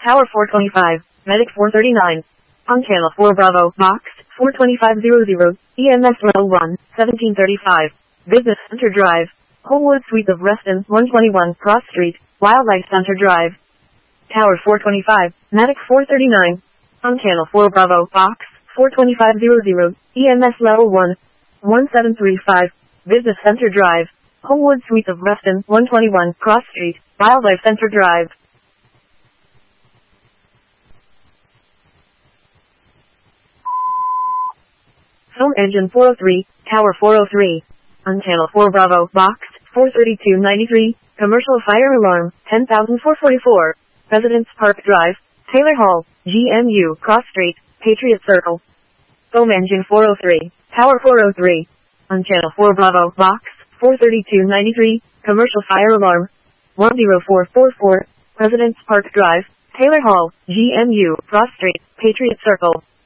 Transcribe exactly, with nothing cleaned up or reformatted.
Tower four twenty-five, Medic four thirty-nine. On Channel four Bravo, Box four twenty-five hundred, E M S Level one, seventeen thirty-five. Business Center Drive. Homewood Suite of Reston, one twenty-one, Cross Street, Wildlife Center Drive. Tower four twenty-five, Medic four thirty-nine. On Channel four Bravo, Box four twenty-five hundred, E M S Level one, seventeen thirty-five. Business Center Drive. Homewood Suite of Reston, one twenty-one, Cross Street, Wildlife Center Drive. Phone Engine four oh three, Tower four oh three. On Channel four Bravo, Box four thirty-two ninety-three, Commercial Fire Alarm, ten thousand four hundred forty-four. President's Park Drive, Taylor Hall, G M U, Cross Street, Patriot Circle. Phone Engine four oh three, Tower four oh three. On Channel four Bravo, Box four thirty-two ninety-three, Commercial Fire Alarm, one oh four four four. President's Park Drive, Taylor Hall, G M U, Cross Street, Patriot Circle.